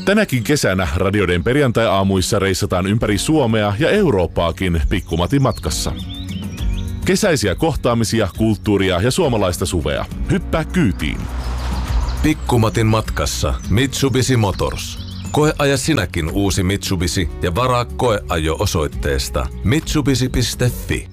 Tänäkin kesänä Radioiden perjantai-aamuissa reissataan ympäri Suomea ja Eurooppaakin Pikkumatin matkassa. Kesäisiä kohtaamisia, kulttuuria ja suomalaista suvea. Hyppää kyytiin. Pikkumatin matkassa Mitsubishi Motors. Koeaja sinäkin uusi Mitsubishi ja varaa koeajo osoitteesta mitsubishi.fi.